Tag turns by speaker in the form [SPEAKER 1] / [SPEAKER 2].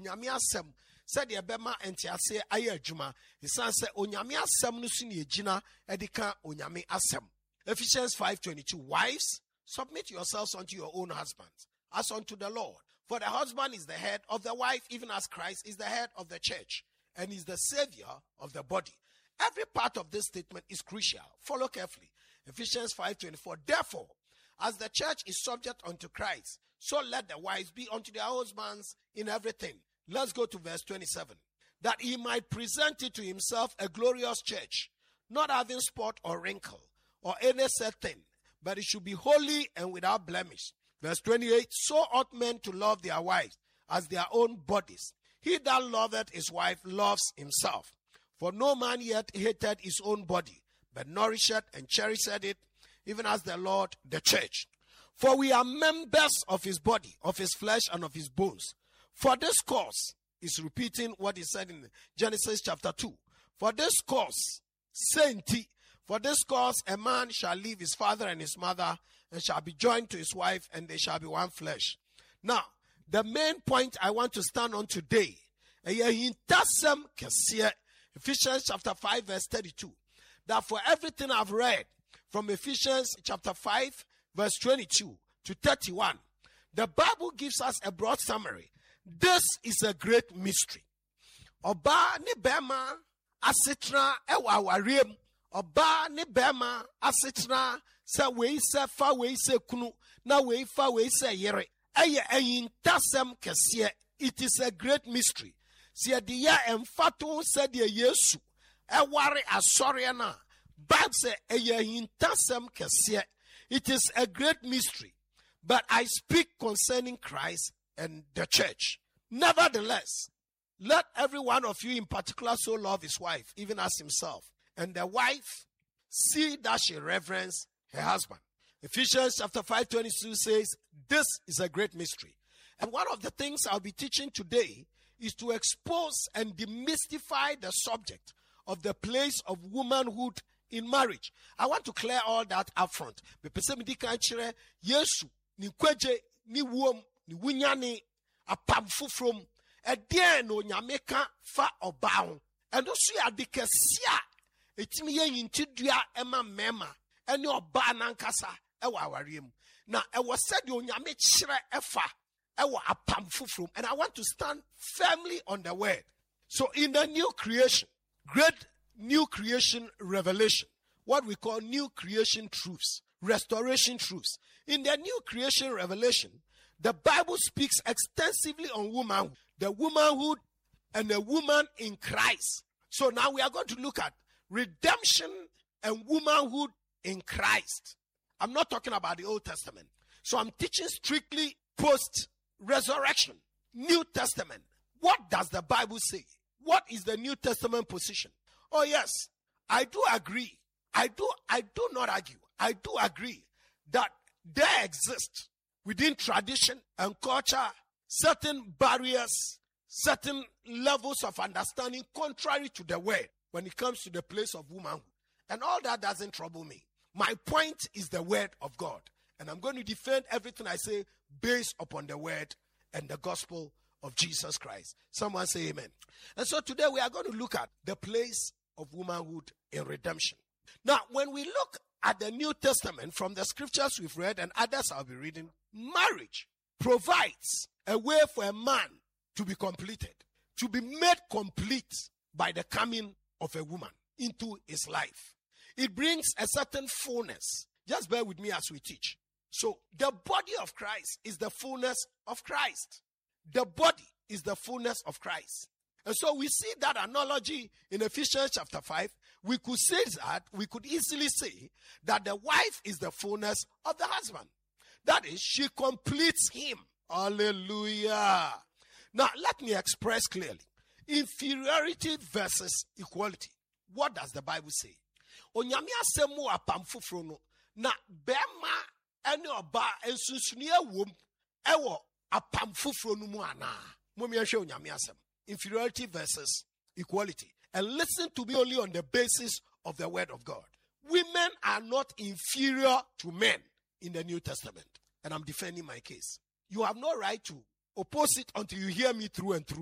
[SPEAKER 1] onyame asem said the bema entiase aye adwuma esan se onyame asem no so ne egina edika onyame asem. Ephesians 5:22. Wives, submit yourselves unto your own husbands as unto the Lord, for the husband is the head of the wife, even as Christ is the head of the church and is the savior of the body. Every part of this statement is crucial. Follow carefully. Ephesians 5:24. Therefore, as the church is subject unto Christ, so let the wives be unto their husbands in everything. Let's go to verse 27. That he might present it to himself a glorious church, not having spot or wrinkle or any such thing, but it should be holy and without blemish. Verse 28. So ought men to love their wives as their own bodies. He that loveth his wife loves himself. For no man yet hated his own body, but nourisheth and cherisheth it, even as the Lord the church. For we are members of his body, of his flesh, and of his bones. For this cause, is repeating what he said in Genesis chapter 2. For this cause, sainty, for this cause a man shall leave his father and his mother, and shall be joined to his wife, and they shall be one flesh. Now, the main point I want to stand on today, Ephesians chapter 5 verse 32, that for everything I've read from Ephesians chapter 5 verse 22 to 31, the Bible gives us a broad summary. This is a great mystery. Oba ni bema asetra ewa wariem. Oba ni bema asetra se wei se fa wei se kunu na wei fa wei se yere. Eye eyintasem kese. It is a great mystery. Si de ya emfato se de Yesu eware asore na. Bible say eye eyintasem kese. It is a great mystery. But I speak concerning Christ and the church. Nevertheless, let every one of you in particular so love his wife, even as himself. And the wife, see that she reverence her husband. Ephesians chapter 5:22 says, this is a great mystery. And one of the things I'll be teaching today is to expose and demystify the subject of the place of womanhood in marriage. I want to clear all that up front. Yesu ni kweje ni wuom ni wunyane apamfo from edien no nyameka fa obaho eno so ya de kesia etimi ye yintidua ema mema ene oba nankasa ewa awariem na ewo said onyame kire efa ewa apamfo from. And I want to stand firmly on the word. So in the new creation, great new creation revelation, what we call new creation truths, restoration truths. In the new creation revelation, the Bible speaks extensively on womanhood, the womanhood and the woman in Christ. So now we are going to look at redemption and womanhood in Christ. I'm not talking about the Old Testament. So I'm teaching strictly post-resurrection, New Testament. What does the Bible say? What is the New Testament position? Oh yes, I do agree. I do not argue. I do agree that there exist within tradition and culture certain barriers, certain levels of understanding contrary to the word when it comes to the place of womanhood. And all that doesn't trouble me. My point is the word of God. And I'm going to defend everything I say based upon the word and the gospel of Jesus Christ. Someone say amen. And so today we are going to look at the place of womanhood in redemption. Now, when we look at the New Testament from the scriptures we've read and others I'll be reading, marriage provides a way for a man to be completed, to be made complete by the coming of a woman into his life. It brings a certain fullness. Just bear with me as we teach. So the body of Christ is the fullness of Christ. The body is the fullness of Christ. And so we see that analogy in Ephesians chapter 5. We could say that, we could easily say that the wife is the fullness of the husband. That is, she completes him. Hallelujah. Now, let me express clearly. Inferiority versus equality. What does the Bible say? Onyame asemu apamfoforo no na bema ene oba ensunsuni ewom ewo apamfoforo no mu ana. Momi ehwe onyame asem. Inferiority versus equality. And listen to me only on the basis of the word of God. Women are not inferior to men in the New Testament. And I'm defending my case. You have no right to oppose it until you hear me through and through.